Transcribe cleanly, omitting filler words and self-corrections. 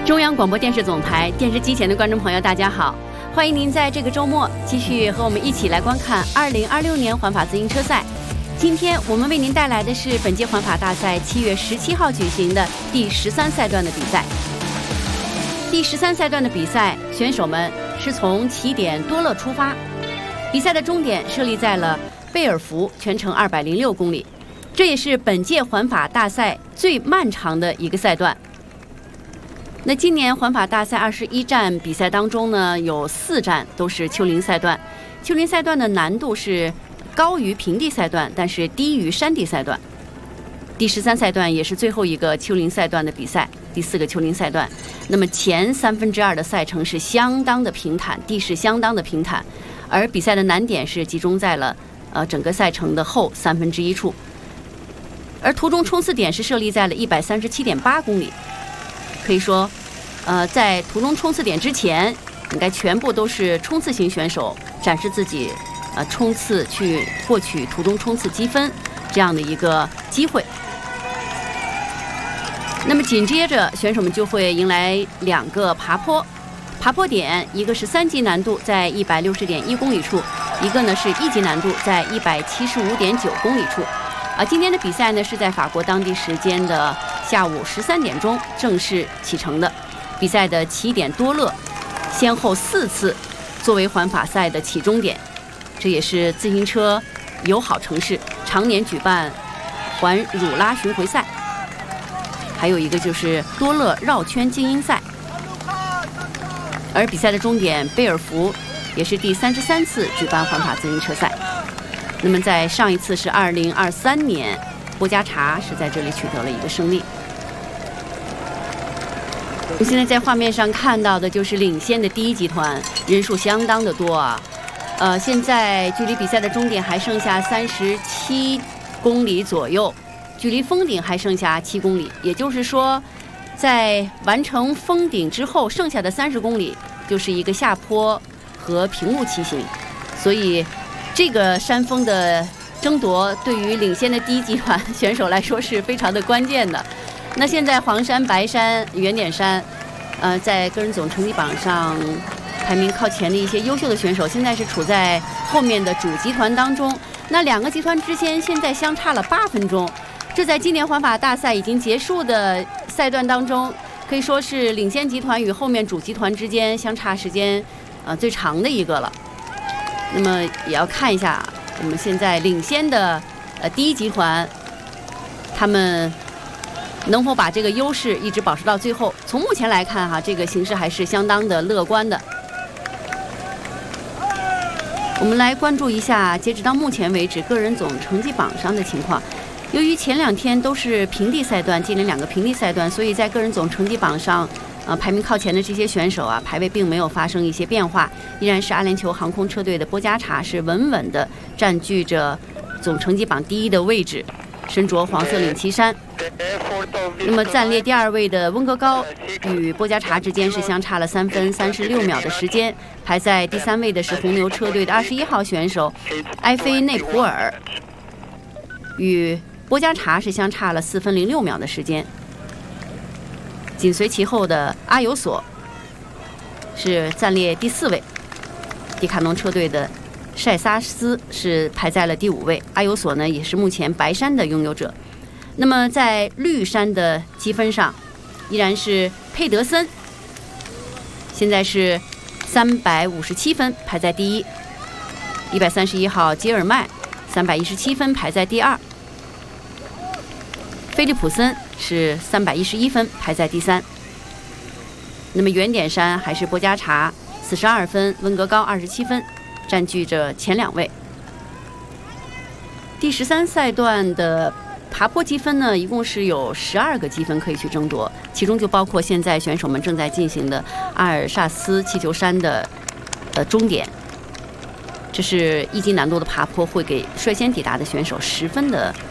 中央广播电视总台电视机前的观众朋友，大家好，欢迎您在这个周末继续和我们一起来观看2026年环法自行车赛。今天我们为您带来的是本届环法大赛7月17号举行的第13赛段的比赛。第13赛段的比赛，选手们是从起点多勒出发，比赛的终点设立在了贝尔福，全程206公里，这也是本届环法大赛最漫长的一个赛段。那今年环法大赛21站比赛当中呢，有4站都是丘陵赛段。丘陵赛段的难度是高于平地赛段，但是低于山地赛段。第13赛段也是最后一个丘陵赛段的比赛，第4个丘陵赛段。那么前2/3的赛程是相当的平坦，地势相当的平坦，而比赛的难点是集中在了整个赛程的后1/3处。而途中冲刺点是设立在了137.8公里。可以说，在途中冲刺点之前，应该全部都是冲刺型选手展示自己，冲刺去获取途中冲刺积分这样的一个机会。那么紧接着，选手们就会迎来2个爬坡点，一个是3级难度在160.1公里处，一个呢是1级难度在175.9公里处。今天的比赛呢是在法国当地时间的下午13点钟正式启程的。比赛的起点多勒先后4次作为环法赛的起终点，这也是自行车友好城市常年举办环汝拉巡回赛。还有一个就是多勒绕圈精英赛。而比赛的终点贝尔福也是第33次举办环法自行车赛。那么在上一次是2023年，波加查是在这里取得了一个胜利。我们现在在画面上看到的就是领先的第1集团，人数相当的多啊。现在距离比赛的终点还剩下37公里左右，距离封顶还剩下7公里，也就是说，在完成封顶之后，剩下的30公里就是一个下坡和平路骑行，所以这个山峰的争夺对于领先的第1集团选手来说是非常的关键的。那现在黄山、白山、圆点山，在个人总成绩榜上排名靠前的一些优秀的选手，现在是处在后面的主集团当中。那2个集团之间现在相差了8分钟，这在今年环法大赛已经结束的赛段当中，可以说是领先集团与后面主集团之间相差时间最长的一个了。那么也要看一下我们现在领先的第1集团，他们能否把这个优势一直保持到最后。从目前来看这个形势还是相当的乐观的。我们来关注一下截止到目前为止个人总成绩榜上的情况。由于前2天都是平地赛段，接连2个平地赛段，所以在个人总成绩榜上排名靠前的这些选手排位并没有发生一些变化，依然是阿联酋航空车队的波加查是稳稳地占据着总成绩榜第1的位置，身着黄色领旗衫。那么暂列第2位的温格高与波加查之间是相差了3分36秒的时间，排在第3位的是红牛车队的21号选手埃菲内普尔，与波加查是相差了4分06秒的时间。紧随其后的阿尤索是暂列第4位，迪卡侬车队的塞萨斯是排在了第5位。阿尤索呢也是目前白山的拥有者。那么在绿山的积分上，依然是佩德森，现在是357分排在第1。131号吉尔麦317分排在第2。菲利普森是311分排在第3。那么圆点山还是波加查42分，温格高27分，占据着前2位。第13赛段的爬坡积分呢，一共是有12个积分可以去争夺，其中就包括现在选手们正在进行的阿尔萨斯气球山的终点。这是1级难度的爬坡，会给率先抵达的选手10分的